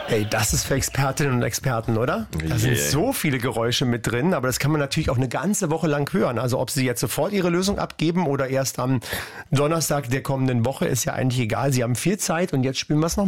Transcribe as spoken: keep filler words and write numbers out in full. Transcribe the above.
Ey, das ist für Expertinnen und Experten, oder? Da sind Yeah. so viele Geräusche mit drin, aber das kann man natürlich auch eine ganze Woche lang hören. Also ob Sie jetzt sofort Ihre Lösung abgeben oder erst am Donnerstag der kommenden Woche, ist ja eigentlich egal. Sie haben viel Zeit und jetzt spielen wir es nochmal.